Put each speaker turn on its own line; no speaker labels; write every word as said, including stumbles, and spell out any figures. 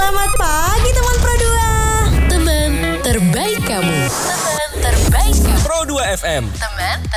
Selamat pagi teman Pro dua.
Teman terbaik kamu. Teman terbaik kamu.
Pro dua F M.
Teman terbaik.